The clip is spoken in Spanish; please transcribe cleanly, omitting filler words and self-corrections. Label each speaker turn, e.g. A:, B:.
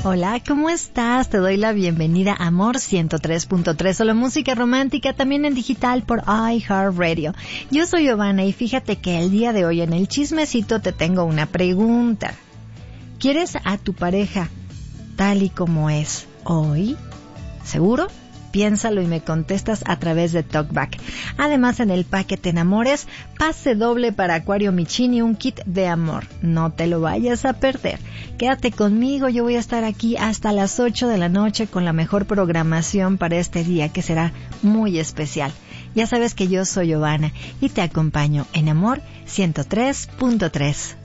A: Hola, ¿cómo estás? Te doy la bienvenida a Amor 103.3, solo música romántica, también en digital por iHeartRadio. Yo soy Giovanna y fíjate que el día de hoy en el chismecito te tengo una pregunta. ¿Quieres a tu pareja tal y como es hoy? ¿Seguro? Piénsalo y me contestas a través de TalkBack. Además, en el paquete Enamores, pase doble para Acuario Michin y un kit de amor. No te lo vayas a perder. Quédate conmigo, yo voy a estar aquí hasta las 8 de la noche con la mejor programación para este día que será muy especial. Ya sabes que yo soy Giovanna y te acompaño en Amor 103.3.